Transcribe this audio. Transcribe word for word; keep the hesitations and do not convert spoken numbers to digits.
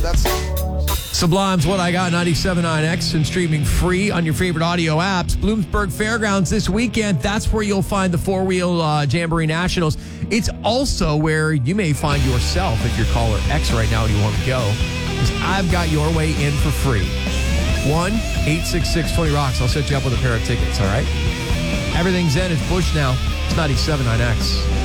That's Sublime's What I Got, ninety-seven point nine X, and streaming free on your favorite audio apps. Bloomsburg Fairgrounds this weekend. That's where you'll find the four-wheel uh, Jamboree Nationals. It's also where you may find yourself if you're caller X right now and you want to go. Because I've got your way in for free. one eight six six twenty rocks. I'll set you up with a pair of tickets, all right? Everything's in. It's Bush now. It's ninety-seven point nine X.